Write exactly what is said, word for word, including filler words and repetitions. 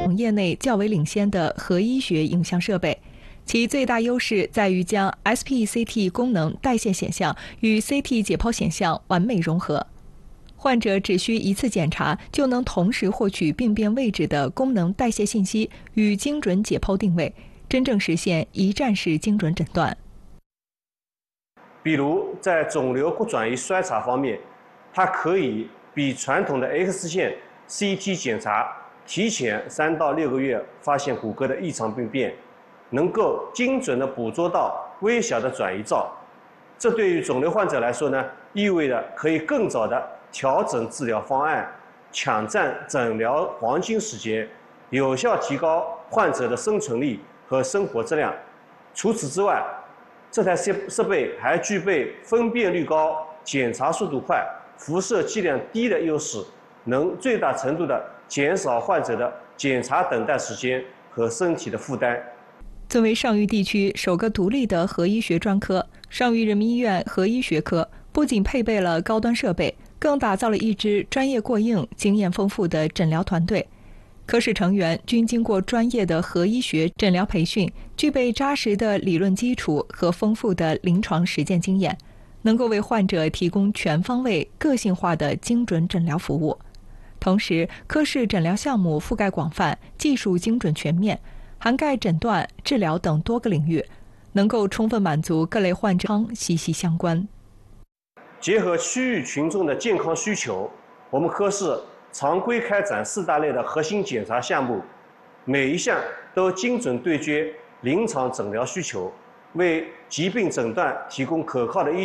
同业内较为领先的核医学影像设备。其最大优势在于将 S P C T 功能代谢显像与 C T 解剖显像完美融合，患者只需一次检查就能同时获取病变位置的功能代谢信息与精准解剖定位，真正实现一站式精准诊断。 比如在肿瘤骨转移筛查方面，它可以比传统的 X 线、C T 检查提前三到六个月发现骨骼的异常病变，能够精准地捕捉到微小的转移灶。这对于肿瘤患者来说呢，意味着可以更早地调整治疗方案，抢占诊疗黄金时间，有效提高患者的生存力和生活质量。除此之外，这台设设备还具备分辨率高、检查速度快、辐射剂量低的优势，能最大程度地减少患者的检查等待时间和身体的负担。 作为上虞地区首个独立的核医学专科，上虞人民医院核医学科不仅配备了高端设备，更打造了一支专业过硬、经验丰富的诊疗团队。科室成员均经过专业的核医学诊疗培训，具备扎实的理论基础和丰富的临床实践经验，能够为患者提供全方位、个性化的精准诊疗服务。同时，科室诊疗项目覆盖广泛，技术精准全面，涵盖诊断、治疗等多个领域，能够充分满足各类患者息息相关。 结合区域群众的健康需求，我们科室常规开展四大类的核心检查项目，每一项都精准对接临床诊疗需求，为疾病诊断提供可靠的依